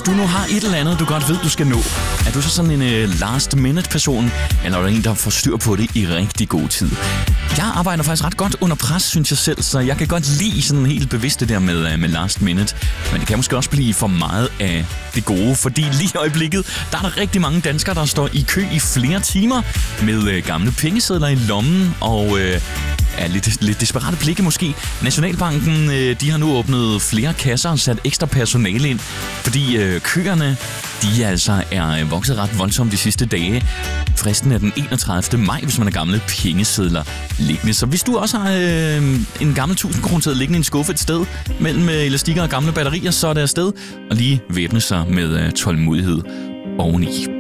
hvis du nu har et eller andet, du godt ved, du skal nå, er du så sådan en last minute person, eller er du en, der får styr på det i rigtig god tid? Jeg arbejder faktisk ret godt under pres, synes jeg selv, så jeg kan godt lide sådan helt bevidst det der med last minute. Men det kan måske også blive for meget af det gode, fordi lige i øjeblikket, der er der rigtig mange danskere, der står i kø i flere timer med gamle pengesedler i lommen og lidt desperate blikke måske. Nationalbanken, de har nu åbnet flere kasser og sat ekstra personale ind, fordi køerne, de altså er vokset ret voldsomt de sidste dage. Fristen er den 31. maj, hvis man har gamle pengesedler liggende. Så hvis du også har en gammel 1000 kroner liggende i en skuffe et sted mellem elastikker og gamle batterier, så er det afsted og lige væbne sig med tålmodighed oveni.